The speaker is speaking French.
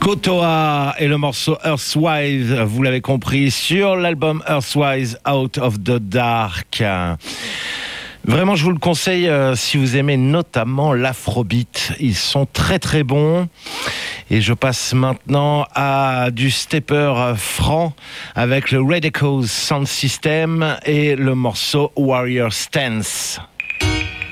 Kotoa et le morceau Earthwise, vous l'avez compris, sur l'album Earthwise Out of the Dark. Vraiment, je vous le conseille si vous aimez notamment l'afrobeat. Ils sont très très bons. Et je passe maintenant à du stepper franc avec le Red Echoes Sound System et le morceau Warrior Stance.